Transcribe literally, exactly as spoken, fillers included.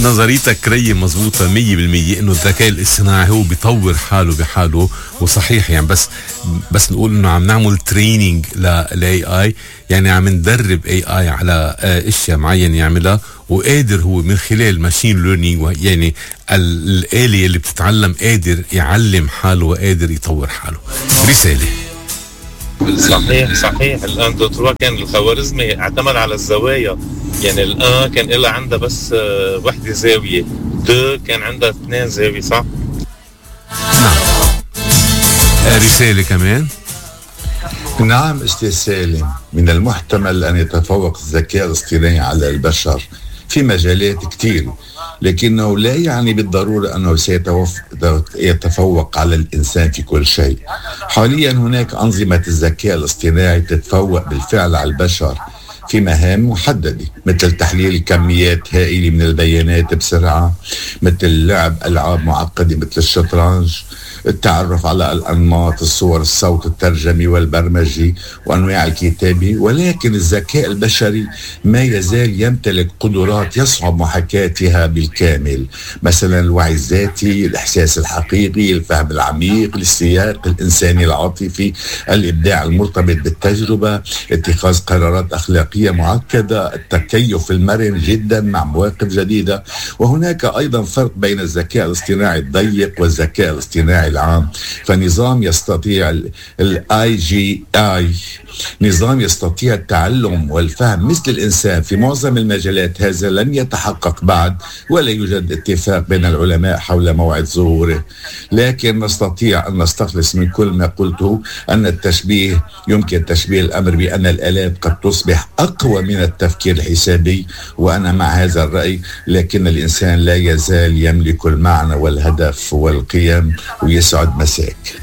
نظريتك ري مزبوطة مية بالمية انه الذكاء الاصطناعي هو بيطور حاله بحاله، وصحيح يعني بس بس نقول انه عم نعمل تريننج للاي اي، يعني عم ندرب اي اي على اشياء معينة يعملها، وقادر هو من خلال ماشين ليرنينج، يعني الآلة اللي بتتعلم قادر يعلم حاله وقادر يطور حاله. رسالة. صحيح صحيح. الآن دوتروا كان الخوارزمي اعتمد على الزوايا، يعني الآن كان إلا عندها بس وحدة زاوية، دو كان عندها اثنين زاوية، صح؟ نعم. رسالة كمان. نعم أستاذ سالم، من المحتمل أن يتفوق الذكاء الاصطناعي على البشر في مجالات كتير، لكنه لا يعني بالضرورة أنه سيتفوق على الإنسان في كل شيء. حاليا هناك أنظمة الذكاء الاصطناعي تتفوق بالفعل على البشر في مهام محددة، مثل تحليل كميات هائلة من البيانات بسرعة، مثل لعب ألعاب معقدة مثل الشطرنج، التعرف على الأنماط، الصور، الصوت، الترجمة والبرمجة وأنواع الكتابة. ولكن الذكاء البشري ما يزال يمتلك قدرات يصعب محاكاتها بالكامل، مثلا الوعي الذاتي، الإحساس الحقيقي، الفهم العميق، السياق الإنساني العاطفي، الإبداع المرتبط بالتجربة، اتخاذ قرارات أخلاقية معقدة، التكيف المرن جدا مع مواقف جديدة. وهناك أيضا فرق بين الذكاء الاصطناعي الضيق والذكاء الاصطناعي العام. فنظام يستطيع الاي جي اي نظام يستطيع التعلم والفهم مثل الإنسان في معظم المجالات، هذا لن يتحقق بعد، ولا يوجد اتفاق بين العلماء حول موعد ظهوره. لكن نستطيع أن نستخلص من كل ما قلته أن التشبيه يمكن تشبيه الأمر بأن الآلات قد تصبح أقوى من التفكير الحسابي، وأنا مع هذا الرأي. لكن الإنسان لا يزال يملك المعنى والهدف والقيم. ويسعد مساك.